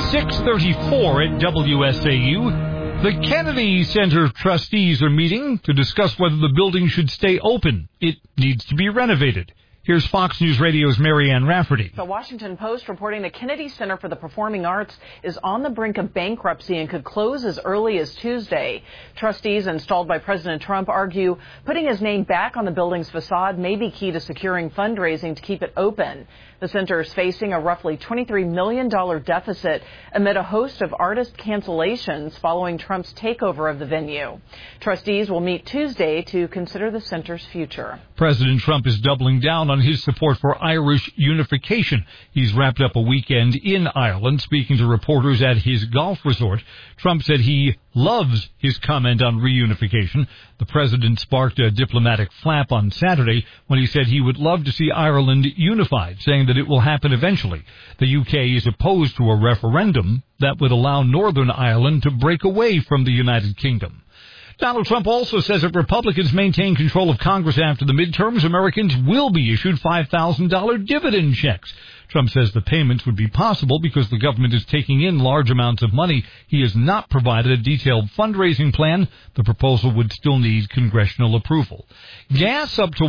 6:34 at WSAU. The Kennedy Center trustees are meeting to discuss whether the building should stay open. It needs to be renovated. Here's Fox News Radio's Marianne Rafferty. The Washington Post reporting the Kennedy Center for the Performing Arts is on the brink of bankruptcy and could close as early as Tuesday. Trustees installed by President Trump argue putting his name back on the building's facade may be key to securing fundraising to keep it open. The center is facing a roughly $23 million deficit amid a host of artist cancellations following Trump's takeover of the venue. Trustees will meet Tuesday to consider the center's future. President Trump is doubling down on his support for Irish unification. He's wrapped up a weekend in Ireland. Speaking to reporters at his golf resort, Trump said he loves his comment on reunification. The president sparked a diplomatic flap on Saturday when he said he would love to see Ireland unified, saying that it will happen eventually. The UK is opposed to a referendum that would allow Northern Ireland to break away from the United Kingdom. Donald Trump also says if Republicans maintain control of Congress after the midterms, Americans will be issued $5,000 dividend checks. Trump says the payments would be possible because the government is taking in large amounts of money. He has not provided a detailed fundraising plan. The proposal would still need congressional approval. Gas up to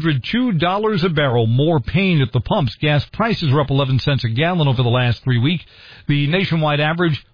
$102 a barrel. More pain at the pumps. Gas prices are up 11 cents a gallon over the last 3 weeks. The nationwide average,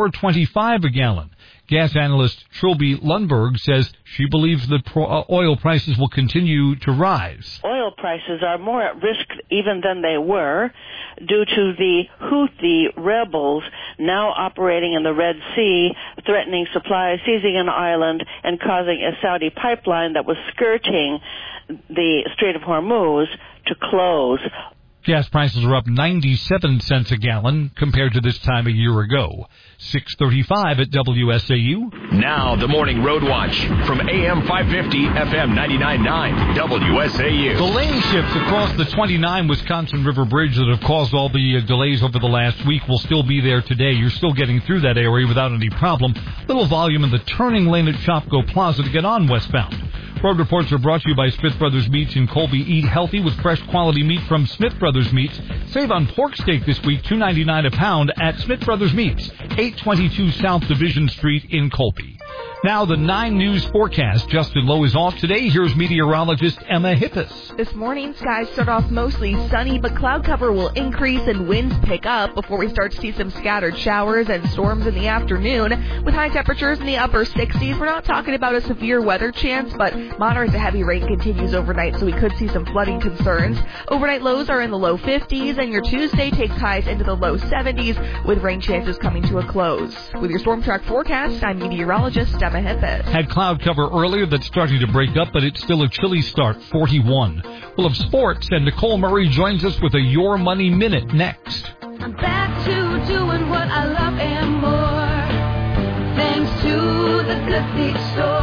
$4.25 a gallon. Gas analyst Trilby Lundberg says she believes that oil prices will continue to rise. Oil prices are more at risk even than they were due to the Houthi rebels now operating in the Red Sea, threatening supplies, seizing an island, and causing a Saudi pipeline that was skirting the Strait of Hormuz to close. Gas prices are up 97 cents a gallon compared to this time a year ago. 6:35 at WSAU. Now the Morning Road Watch from AM 550, FM 99.9, WSAU. The lane shifts across the 29 Wisconsin River Bridge that have caused all the delays over the last week will still be there today. You're still getting through that area without any problem. Little volume in the turning lane at Shopko Plaza to get on westbound. Road reports are brought to you by Smith Brothers Meats in Colby. Eat healthy with fresh quality meat from Smith Brothers Meats. Save on pork steak this week, $2.99 a pound at Smith Brothers Meats, 822 South Division Street in Colby. Now the 9 News forecast. Justin Lowe is off today. Here's meteorologist Emma Hippis. This morning, skies start off mostly sunny, but cloud cover will increase and winds pick up before we start to see some scattered showers and storms in the afternoon. With high temperatures in the upper 60s, we're not talking about a severe weather chance, but moderate to heavy rain continues overnight, so we could see some flooding concerns. Overnight lows are in the low 50s, and your Tuesday takes highs into the low 70s, with rain chances coming to a close. With your Storm Track forecast, I'm meteorologist Emma Hippis. Had cloud cover earlier that's starting to break up, but it's still a chilly start, 41. We'll have sports, and Nicole Murray joins us with a Your Money Minute next. I'm back to doing what I love and more, thanks to the Good Feet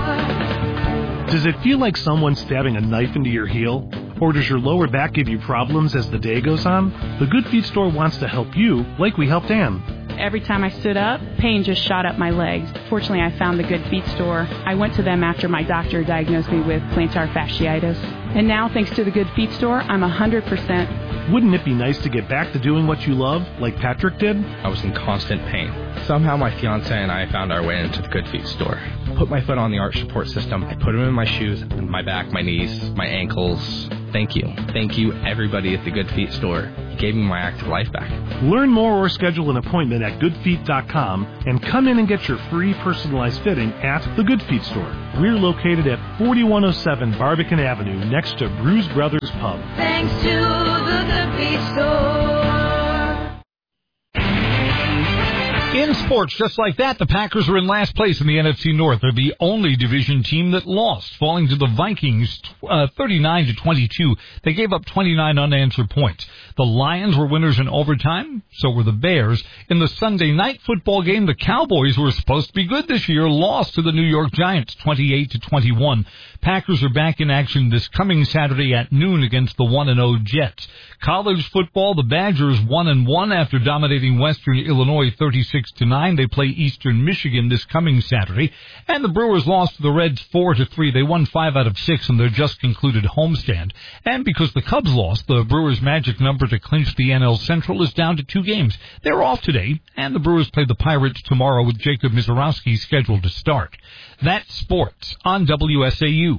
store. Does it feel like someone's stabbing a knife into your heel? Or does your lower back give you problems as the day goes on? The Good Feet store wants to help you, like we helped Ann. Every time I stood up, pain just shot up my legs. Fortunately, I found the Good Feet store. I went to them after my doctor diagnosed me with plantar fasciitis. And now, thanks to the Good Feet store, I'm 100%. Wouldn't it be nice to get back to doing what you love, like Patrick did? I was in constant pain. Somehow my fiancé and I found our way into the Good Feet store. Put my foot on the arch support system. I put them in my shoes, my back, my knees, my ankles. Thank you. Thank you, everybody at the Good Feet store. You gave me my active life back. Learn more or schedule an appointment at goodfeet.com and come in and get your free personalized fitting at the Good Feet store. We're located at 4107 Barbican Avenue next to Bruise Brothers Pub. Thanks to the Good Feet store. In sports, just like that, the Packers are in last place in the NFC North. They're the only division team that lost, falling to the Vikings 39-22. They gave up 29 unanswered points. The Lions were winners in overtime, so were the Bears. In the Sunday night football game, the Cowboys, who were supposed to be good this year, lost to the New York Giants 28-21. Packers are back in action this coming Saturday at noon against the 1-0 Jets. College football, the Badgers 1-1 after dominating Western Illinois 36-9. 9. They play Eastern Michigan this coming Saturday. And the Brewers lost to the Reds 4-3. They won 5 out of 6 in their just concluded homestand. And because the Cubs lost, the Brewers' magic number to clinch the NL Central is down to 2 games. They're off today, and the Brewers play the Pirates tomorrow with Jacob Mizorowski scheduled to start. That's sports on WSAU.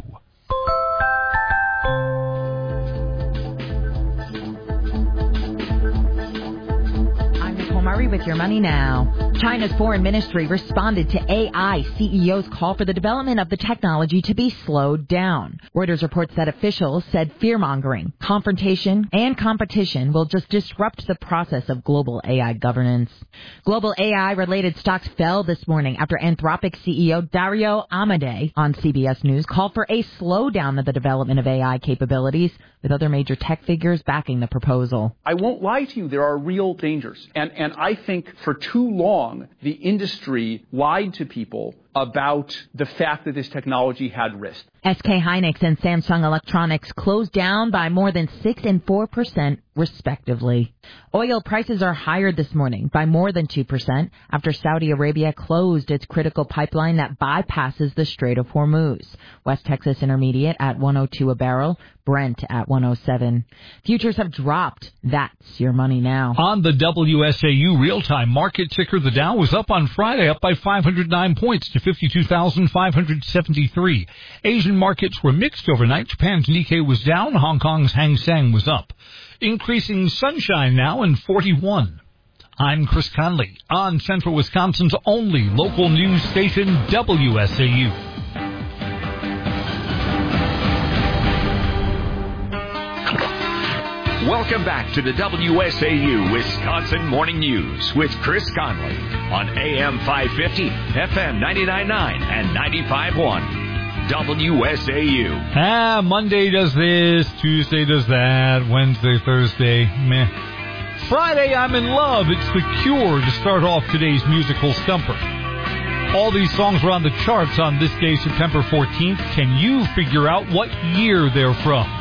Murray with your money now. China's foreign ministry responded to AI CEO's call for the development of the technology to be slowed down. Reuters reports that officials said fear-mongering, confrontation, and competition will just disrupt the process of global AI governance. Global AI-related stocks fell this morning after Anthropic CEO Dario Amodei on CBS News called for a slowdown of the development of AI capabilities, with other major tech figures backing the proposal. I won't lie to you, there are real dangers. And I think for too long, the industry lied to people about the fact that this technology had risk. SK Hynix and Samsung Electronics closed down by more than 6% and 4%, respectively. Oil prices are higher this morning by more than 2% after Saudi Arabia closed its critical pipeline that bypasses the Strait of Hormuz. West Texas Intermediate at $102 a barrel, Brent at $107. Futures have dropped. That's your money now. On the WSAU real-time market ticker, the Dow was up on Friday, up by 509 points to 52,573. Asian markets were mixed overnight. Japan's Nikkei was down. Hong Kong's Hang Seng was up. Increasing sunshine now in 41. I'm Chris Conley on Central Wisconsin's only local news station, WSAU. Welcome back to the WSAU Wisconsin Morning News with Chris Conley on AM 550, FM 99.9, and 95.1. WSAU. Monday does this, Tuesday does that, Wednesday, Thursday, meh. Friday, I'm in love. It's The Cure to start off today's musical stumper. All these songs are on the charts on this day, September 14th. Can you figure out what year they're from?